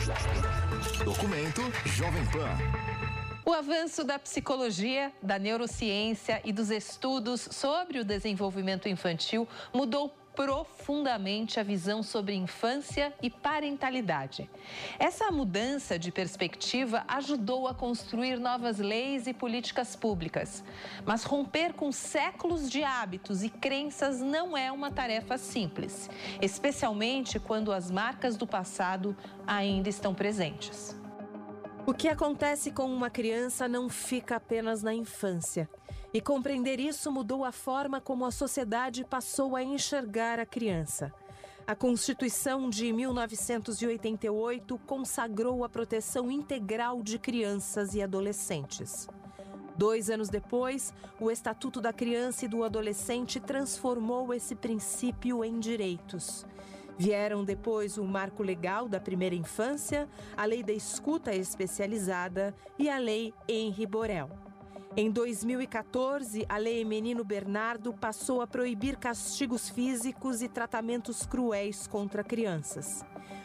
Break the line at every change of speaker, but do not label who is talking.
Documento Jovem Pan.
O avanço da psicologia, da neurociência e dos estudos sobre o desenvolvimento infantil mudou profundamente a visão sobre infância e parentalidade. Essa mudança de perspectiva ajudou a construir novas leis e políticas públicas. Mas romper com séculos de hábitos e crenças não é uma tarefa simples, especialmente quando as marcas do passado ainda estão presentes.
O que acontece com uma criança não fica apenas na infância. E compreender isso mudou a forma como a sociedade passou a enxergar a criança. A Constituição de 1988 consagrou a proteção integral de crianças e adolescentes. 2 anos depois, o Estatuto da Criança e do Adolescente transformou esse princípio em direitos. Vieram depois o Marco Legal da Primeira Infância, a Lei da Escuta Especializada e a Lei Henri Borel. Em 2014, a Lei Menino Bernardo passou a proibir castigos físicos e tratamentos cruéis contra crianças.